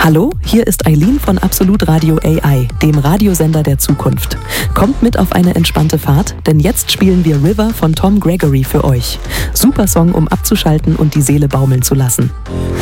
Hallo, hier ist Eileen von Absolut Radio AI, dem Radiosender der Zukunft. Kommt mit auf eine entspannte Fahrt, denn jetzt spielen wir River von Tom Gregory für euch. Super Song, um abzuschalten und die Seele baumeln zu lassen.